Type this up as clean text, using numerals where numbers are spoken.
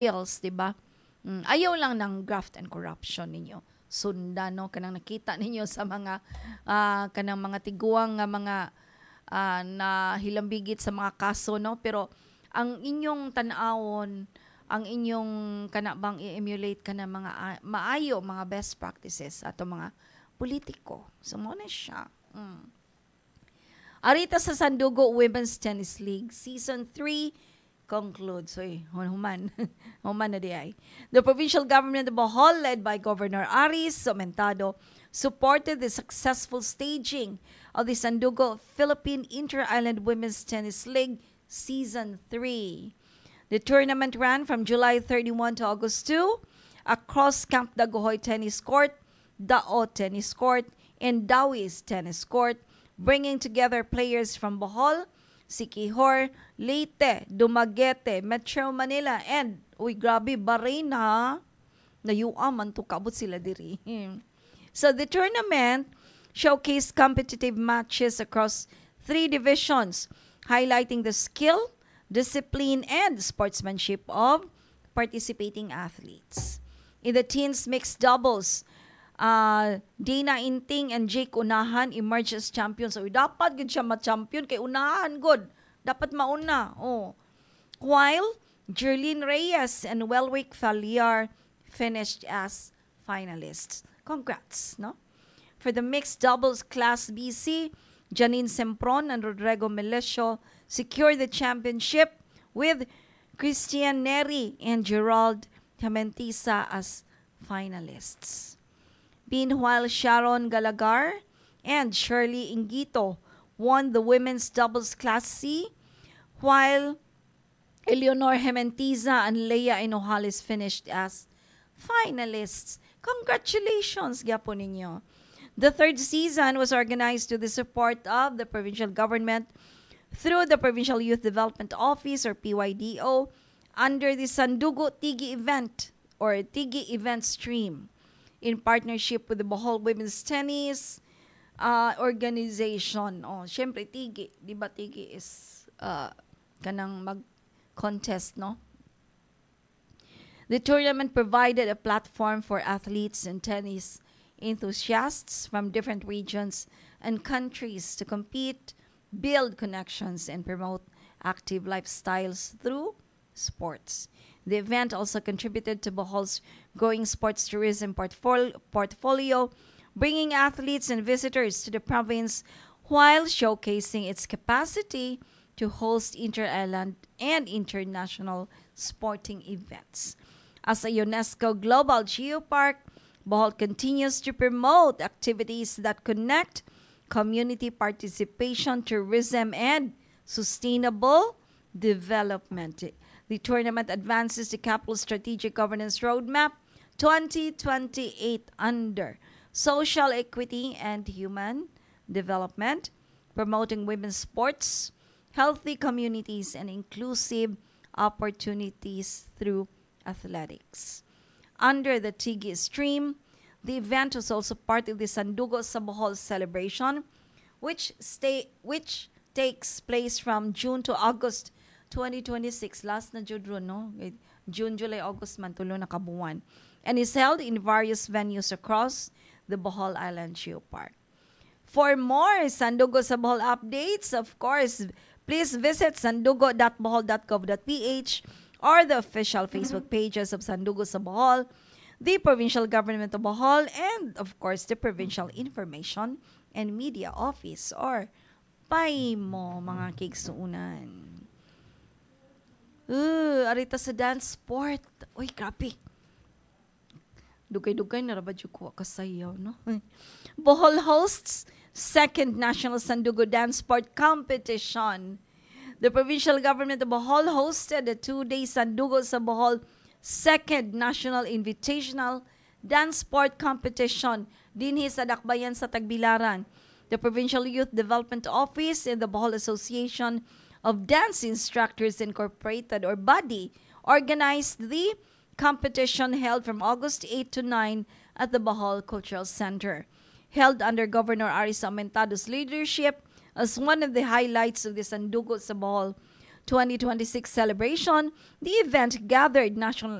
bills, 'di ba? Ayaw lang ng graft and corruption ninyo. Sundan no kanang nakita ninyo sa mga kanang mga tiguang nga mga na hilambigit sa mga kaso no, pero ang inyong tan-awon, ang inyong kanabang i-emulate ka ng mga maayo mga best practices ato mga politiko. So mo na siya. Arita sa Sandugo Women's Tennis League Season 3 concludes. Human. Human na di ay. The provincial government of Bohol, led by Governor Aris Somentado, supported the successful staging of the Sandugo Philippine Inter-Island Women's Tennis League Season 3. The tournament ran from July 31 to August 2 across Camp Daguhoy Tennis Court, Dao Tennis Court, and Dawis Tennis Court, bringing together players from Bohol, Siquijor, Leyte, Dumaguete, Metro Manila, and, grabe, Bahrain ha. Nayuaman to kabot sila diri. So the tournament showcased competitive matches across 3 divisions, highlighting the skill, discipline, and sportsmanship of participating athletes. In the teens mixed doubles, Dana Inting and Jake Unahan emerged as champions. So, dapat gud siya ma-champion kay Unahan good. Dapat mauna. While Jerlyn Reyes and Welwick Faliar finished as finalists. Congrats, no? For the mixed doubles class BC, Janine Sempron and Rodrigo Melesio secured the championship with Christian Neri and Gerald Jamentisa as finalists. Meanwhile, Sharon Galagar and Shirley Ingito won the women's doubles class C, while Eleonor Jementiza and Leia Inojales finished as finalists. Congratulations, gyapon ninyo. The third season was organized to the support of the provincial government through the Provincial Youth Development Office or PYDO under the Sandugo Tigi Event or Tigi Event Stream, in partnership with the Bohol Women's Tennis Organization. Syempre, Tigi. Di ba Tigi is kanang mag-contest, no? The tournament provided a platform for athletes and tennis enthusiasts from different regions and countries to compete, build connections, and promote active lifestyles through sports. The event also contributed to Bohol's growing sports tourism portfolio, bringing athletes and visitors to the province while showcasing its capacity to host inter-island and international sporting events. As a UNESCO Global Geopark, Bohol continues to promote activities that connect community participation, tourism, and sustainable development. The tournament advances the capital's strategic governance roadmap 2028 under social equity and human development, promoting women's sports, healthy communities, and inclusive opportunities through athletics. Under the Tigi stream, the event was also part of the Sandugo sa Bohol celebration, which takes place from June to August 2026. Last na jud ron, no? June, July, August man tulo na kabuwan. And is held in various venues across the Bohol Island Geopark. For more Sandugo sa Bohol updates, of course, please visit sandugo.bohol.gov.ph or the official Facebook pages of Sandugo sa Bohol, the Provincial Government of Bohol, and of course, the Provincial Information and Media Office or PAIMO, mga kigsuunan. Arita sa dance sport. Uy, grabe. Dugay-dugay na rabad yung kuha kasayaw, no? Bohol hosts second National Sandugo Dance Sport Competition. The provincial government of Bohol hosted a 2-day Sandugo sa Bohol second National Invitational Dance Sport Competition dinhi sa Dakbayan sa Tagbilaran. The Provincial Youth Development Office and the Bohol Association of Dance Instructors Incorporated or BADI organized the competition held from August 8 to 9 at the Bohol Cultural Center. Held under Governor Aris Aumentado's leadership as one of the highlights of the Sandugo sa Bohol 2026 celebration, the event gathered national